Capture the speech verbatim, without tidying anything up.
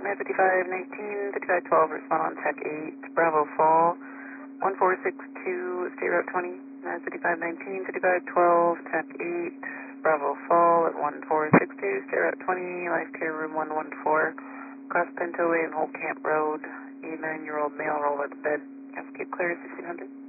nine fifty-five nineteen, fifty-five twelve, respond on Tech eight, Bravo Fall, one four six two, State Route twenty, nine fifty-five nineteen, fifty-five twelve, Tech eight, Bravo Fall at one four six two, State Route twenty, Life Care Room one one four, across Pinto Way and Old Camp Road, a nine-year-old male rolled out of bed, escape clear sixteen hundred.